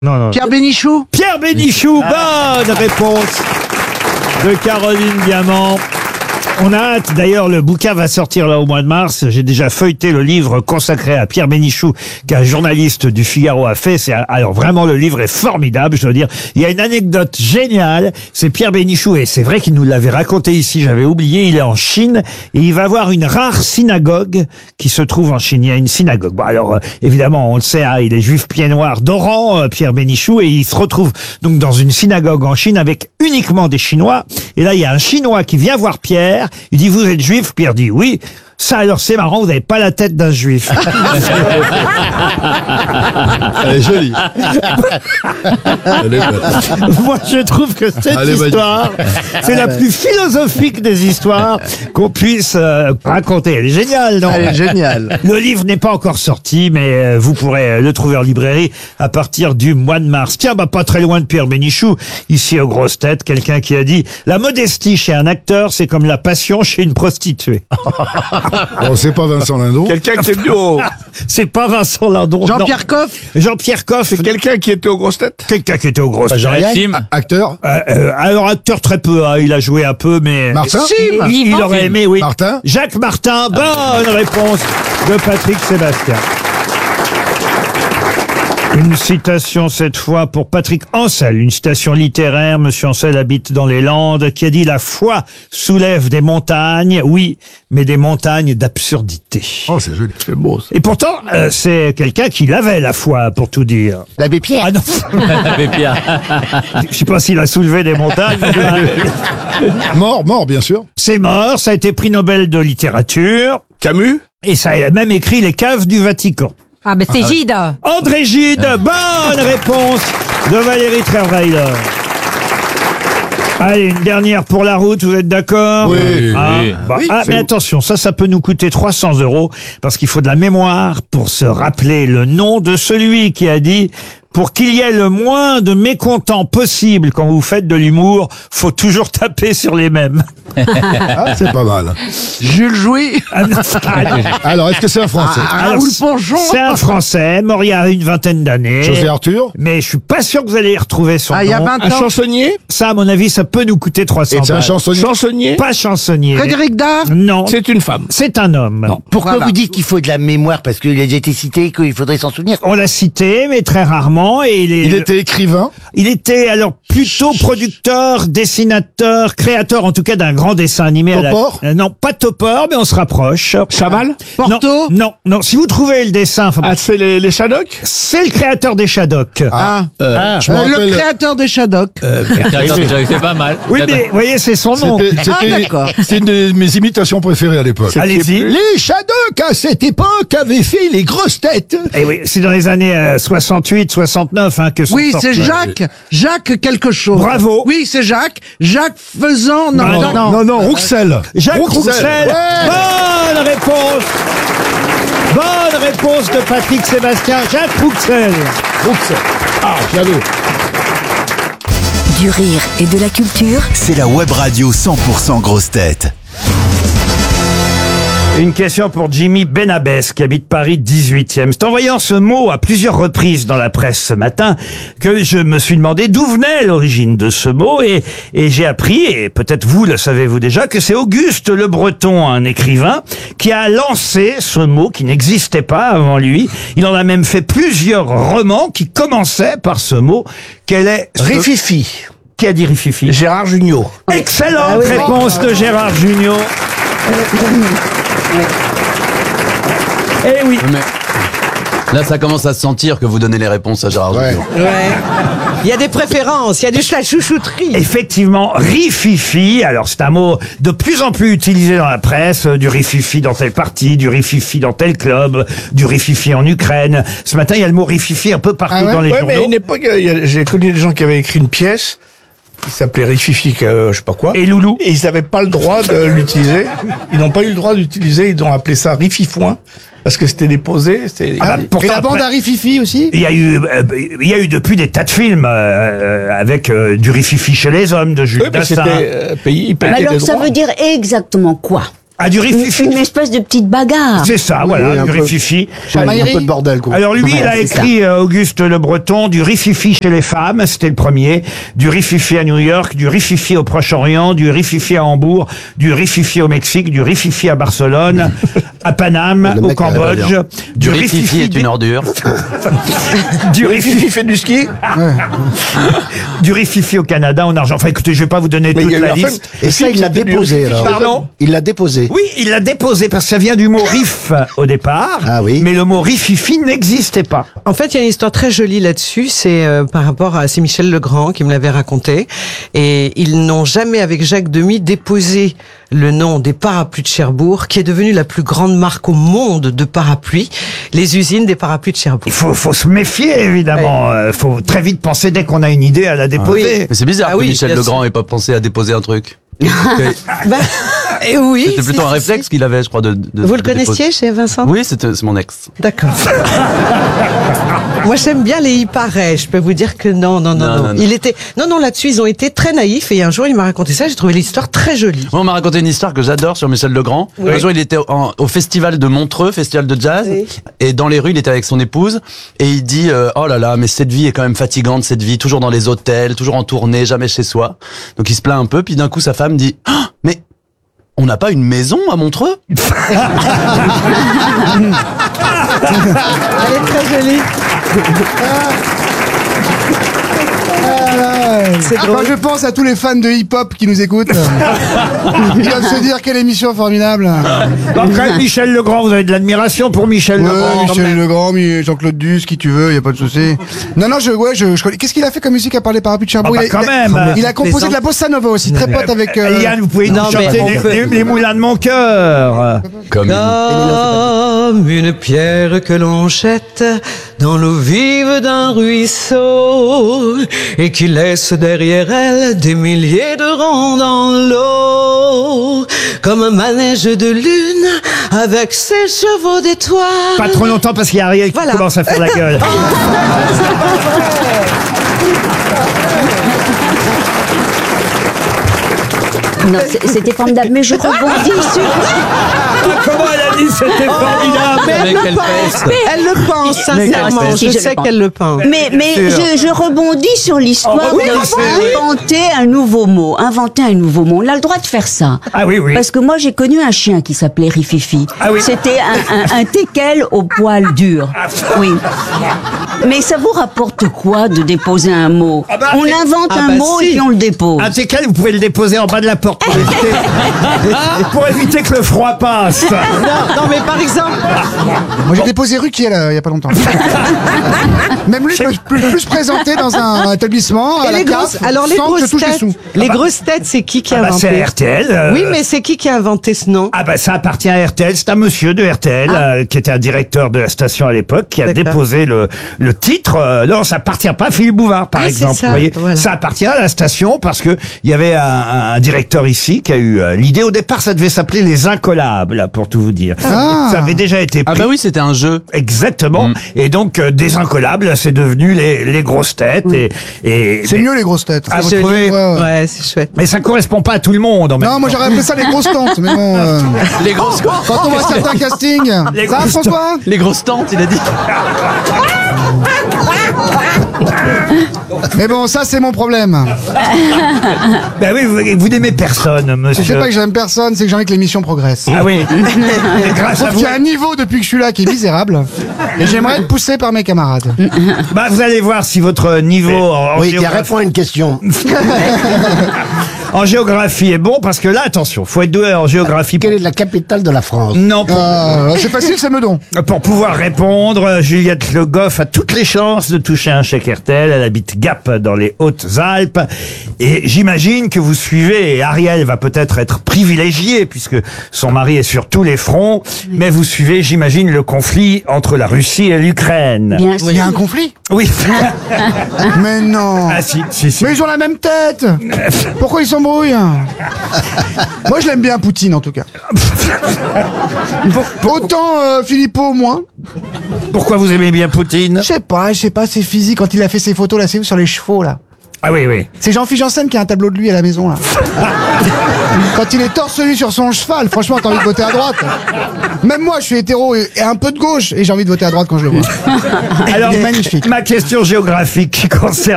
Non. Pierre Bénichou. Pierre Bénichou, bonne réponse de Caroline Diamant. On a hâte, d'ailleurs, le bouquin va sortir là au mois de mars. J'ai déjà feuilleté le livre consacré à Pierre Bénichou, qu'un journaliste du Figaro a fait. Alors vraiment, le livre est formidable, je dois dire. Il y a une anecdote géniale. C'est Pierre Bénichou, et c'est vrai qu'il nous l'avait raconté ici, j'avais oublié. Il est en Chine et il va voir une rare synagogue qui se trouve en Chine. Il y a une synagogue. Bon, alors, évidemment, on le sait, hein, il est juif pied noir d'Oran, Pierre Bénichou, et il se retrouve donc dans une synagogue en Chine avec uniquement des Chinois. Et là, il y a un Chinois qui vient voir Pierre. Il dit, vous êtes juif? Pierre dit, oui. Ça, alors, c'est marrant, vous n'avez pas la tête d'un juif. Elle est jolie. Elle est belle. Moi, je trouve que cette histoire, c'est la plus philosophique des histoires qu'on puisse raconter. Elle est géniale, non? Elle est géniale. Le livre n'est pas encore sorti, mais vous pourrez le trouver en librairie à partir du mois de mars. Tiens, pas très loin de Pierre Bénichou, ici aux grosses têtes, quelqu'un qui a dit « La modestie chez un acteur, c'est comme la passion chez une prostituée. » Bon, c'est pas Vincent Lindon. Quelqu'un qui était au... C'est pas Vincent Lindon. Jean-Pierre Coff. Jean-Pierre Coff. C'est quelqu'un qui était aux grosses têtes. Quelqu'un qui était aux grosses têtes. Acteur. Alors, acteur très peu, hein, il a joué un peu, mais... Martin. Il aurait aimé, oui. Martin. Jacques Martin, bonne réponse de Patrick Sébastien. Une citation cette fois pour Patrick Ancel, une citation littéraire. Monsieur Ancel habite dans les Landes, qui a dit « La foi soulève des montagnes, oui, mais des montagnes d'absurdité. » Oh, c'est joli. C'est beau, ça. Et pourtant, c'est quelqu'un qui l'avait, la foi, pour tout dire. L'abbé Pierre. Ah non, je sais pas s'il a soulevé des montagnes. Mort, bien sûr. C'est mort, ça a été prix Nobel de littérature, Camus. et ça a même écrit Les caves du Vatican. Ah, mais c'est Gide. André Gide, bonne réponse de Valérie Trierweiler. Allez, une dernière pour la route, vous êtes d'accord? Oui. Mais attention, ça peut nous coûter 300 €, parce qu'il faut de la mémoire pour se rappeler le nom de celui qui a dit « Pour qu'il y ait le moins de mécontents possible quand vous faites de l'humour, faut toujours taper sur les mêmes. » Ah, c'est pas mal. Jules Jouy. Alors, est-ce que c'est un Français? Raoul Ponjon. C'est un Français, mort il y a une vingtaine d'années. José Arthur. Mais je suis pas sûr que vous allez y retrouver son Ah, il y a nom. 20 Un ans. chansonnier. Ça, à mon avis, ça peut nous coûter 300 Et c'est un balles. chansonnier. Chansonnier. Pas chansonnier. Frédéric Dard. Non. C'est une femme. C'est un homme. Non. Pourquoi Voilà. vous dites qu'il faut de la mémoire? Parce qu'il a déjà été cité, qu'il faudrait s'en souvenir. On l'a cité, mais très rarement. Et Il était écrivain. il était alors plutôt producteur, dessinateur, créateur en tout cas d'un grand dessin animé. Topor Non, pas Topor, mais on se rapproche. Chaval. Porto. Non. Si vous trouvez le dessin, enfin, Ah, c'est les Shadocks. c'est le créateur des Shadocks. Ah. Je me Le rappelle. créateur des Shadocks. C'est pas mal. Oui, mais vous voyez, c'est son nom. d'accord. C'est une de mes imitations préférées à l'époque. Allez-y. Les Shadocks, à cette époque, avaient fait les grosses têtes. Et oui, c'est dans les années 68, 69 que sont Oui, sortis. c'est Jacques. Jacques quelque chose. Bravo. Oui, c'est Jacques. Jacques Faisan. Non, Rouxel. Jacques Rouxel. Ouais. Bonne réponse. Bonne réponse de Patrick Sébastien. Jacques Rouxel. Rouxel. Ah, j'avais. Du rire et de la culture. C'est la web radio 100% grosse tête. Une question pour Jimmy Benabès, qui habite Paris 18e. C'est en voyant ce mot à plusieurs reprises dans la presse ce matin que je me suis demandé d'où venait l'origine de ce mot, et j'ai appris, et peut-être vous le savez-vous déjà, que c'est Auguste Le Breton, un écrivain, qui a lancé ce mot qui n'existait pas avant lui. Il en a même fait plusieurs romans qui commençaient par ce mot. Quel est ce... Rififi. Qui a dit Rififi? Gérard Jugnot. Excellente réponse de Gérard Jugnot. Eh oui. Mais là, ça commence à se sentir que vous donnez les réponses à Gérard Jugnot. Il y a des préférences, il y a la chouchouterie. Effectivement, rififi, alors c'est un mot de plus en plus utilisé dans la presse, du rififi dans tel parti, du rififi dans tel club, du rififi en Ukraine. Ce matin, il y a le mot rififi un peu partout dans les Ouais, journaux. mais à une époque, j'ai connu des gens qui avaient écrit une pièce qui s'appelait Rififi, je sais pas quoi. Et Loulou. Et ils n'avaient pas le droit de l'utiliser. Ils n'ont pas eu le droit d'utiliser. Ils ont appelé ça Rififoin parce que c'était déposé. Pourtant, Et la bande après, à Rififi aussi. il y a eu depuis des tas de films avec du rififi chez les hommes de Jules Oui, mais Dassin. c'était pays. Alors, ça veut dire exactement quoi? Ah, du rififi. Une espèce de petite bagarre. C'est ça, voilà, Oui, un du peu. rififi. Un peu de bordel, quoi. Alors lui, il a c'est écrit, Auguste Le Breton, du rififi chez les femmes, c'était le premier, du rififi à New York, du rififi au Proche-Orient, du rififi à Hambourg, du rififi au Mexique, du rififi à Barcelone, à Paname, Le au mec, Cambodge, Du rififi est une ordure. du Rififi rififi, fait du ski. du rififi au Canada, en argent. Enfin, écoutez, je vais pas vous donner Mais il toute y a eu la un film. liste. Et ça, il l'a déposé, alors. Pardon? Il l'a déposé. Oui, il l'a déposé parce que ça vient du mot riff au départ. Ah oui. Mais le mot rififi n'existait pas. En fait, il y a une histoire très jolie là-dessus. C'est par rapport à c'est Michel Legrand qui me l'avait raconté. Et ils n'ont jamais, avec Jacques Demy, déposé le nom des parapluies de Cherbourg, qui est devenue la plus grande marque au monde de parapluies, les usines des parapluies de Cherbourg. Il faut se méfier, évidemment. Faut très vite penser, dès qu'on a une idée, à la déposer. Mais c'est bizarre Ah que oui, Michel bien Legrand sûr. ait pas pensé à déposer un truc. Bah, et oui. C'était plutôt un réflexe qu'il avait, je crois, de Vous le de déposer. connaissiez chez Vincent? Oui, c'est mon ex. D'accord. Moi, j'aime bien les il paraît. Je peux vous dire que non. Non. Il était, non, là-dessus, ils ont été très naïfs. Et un jour, il m'a raconté ça. J'ai trouvé l'histoire très jolie. Moi, on m'a raconté une histoire que j'adore sur Michel Legrand. Oui. Un jour, il était au festival de Montreux, festival de jazz, Oui. et dans les rues, il était avec son épouse, et il dit oh là là, mais cette vie est quand même fatigante, cette vie, toujours dans les hôtels, toujours en tournée, jamais chez soi. Donc il se plaint un peu, puis d'un coup, sa femme dit ah, mais on n'a pas une maison à Montreux? Elle est très jolie. C'est Quand drôle. je pense à tous les fans de hip-hop qui nous écoutent, ils doivent se dire quelle émission formidable. Après, Michel Legrand, vous avez de l'admiration pour Michel Legrand. Ouais, Michel Legrand, Jean-Claude Duss, qui tu veux, y a pas de souci. Non, je connais. Qu'est-ce qu'il a fait comme musique à part les parapluies de Cherbourg? Ah bah, quand même. Il a composé de la bossa nova aussi, très pote avec. Yann, vous pouvez nous Non, mais chanter on peut- les moulins de mon cœur. Comme Comme une pierre que l'on jette dans l'eau vive d'un ruisseau et qui laisse derrière elle des milliers de ronds dans l'eau. Comme un manège de lune avec ses chevaux d'étoiles. Pas trop longtemps parce qu'il y a Ariel qui Voilà. commence à faire la gueule. Non, c'était formidable. Mais je rebondis sur... Comment elle a dit c'était formidable? Mais elle Mais le quelle pense, peste. elle le pense sincèrement. Si, Je je sais le pense. qu'elle le pense. Mais je rebondis sur l'histoire Oh, oui, d'inventer un nouveau mot. Inventer un nouveau mot. On a le droit de faire ça. Ah oui, oui. Parce que moi, j'ai connu un chien qui s'appelait Rififi. Ah oui. C'était un teckel au poil dur. Oui. Mais ça vous rapporte quoi de déposer un mot? Ah bah, On invente ah un bah mot si. et puis on le dépose. Un teckel, vous pouvez le déposer en bas de la porte pour éviter que le froid passe. Non, mais par exemple, Moi, j'ai déposé Ruquier, là, il y a pas longtemps. Même lui peut plus se présenter dans un établissement, à et la les grosses, CAF, alors les sans que je grosses touche les têtes, sous. les grosses têtes, c'est qui a Ah bah, c'est inventé? RTL. Oui, mais c'est qui a inventé ce nom? Ah bah ça appartient à RTL, c'est un monsieur de RTL qui était un directeur de la station à l'époque qui a D'accord. déposé le titre. Non, ça appartient pas à Philippe Bouvard par Ah, c'est exemple. ça, Vous voyez, voilà. ça appartient à la station parce que il y avait un directeur ici qui a eu l'idée. Au départ, ça devait s'appeler Les Incollables, pour tout vous dire. Ah. Ça avait déjà été Ah pris. bah oui, c'était un jeu. Exactement. Et donc des Incollables, c'est devenu les grosses têtes et C'est mieux les grosses têtes. Ah, vous C'est trouvez joli. Ouais, ouais. Ouais, c'est chouette. mais ça correspond pas à tout le monde. En même Non, moi temps. j'aurais appelé ça les grosses tantes, mais bon. Les grosses Quand on voit certains castings. Les Ça va, grosses François? les grosses tantes, il a dit. Mais bon, ça c'est mon problème. Ben oui, vous n'aimez personne, monsieur. Je sais pas que j'aime personne, c'est que j'ai envie que l'émission progresse. Ah oui. Et grâce Je à trouve vous. qu'il y a un niveau depuis que je suis là qui est misérable. Et j'aimerais être poussé par mes camarades. Bah, vous allez voir si votre niveau en, Oui, tu géographie, réponds à une question. en géographie est bon, parce que là, attention, faut être doué en géographie. Quelle est la capitale de la France? Non, C'est facile, c'est Meudon. pour pouvoir répondre, Juliette Le Goff a toutes les chances de toucher un chèque RTL. Elle habite Gap dans les Hautes-Alpes. Et j'imagine que vous suivez, et Ariel va peut-être être privilégiée, puisque son mari est sur tous les fronts, mais vous suivez, j'imagine, le conflit entre la Russie et l'Ukraine. Bien Il y a un conflit? Oui. Mais non. Ah si. Mais ils ont la même tête. Pourquoi ils s'embrouillent? Moi je l'aime bien Poutine en tout cas. Autant Philippot moins. Pourquoi vous aimez bien Poutine? Je sais pas, c'est physique quand il a fait ses photos là, c'est où sur les chevaux là. Ah oui, oui. C'est Jean-Philippe Janssen qui a un tableau de lui à la maison, là. Quand il est torse nu sur son cheval, franchement, t'as envie de voter à droite. Même moi, je suis hétéro et un peu de gauche, et j'ai envie de voter à droite quand je le vois. Alors, Il est magnifique. ma question géographique qui concerne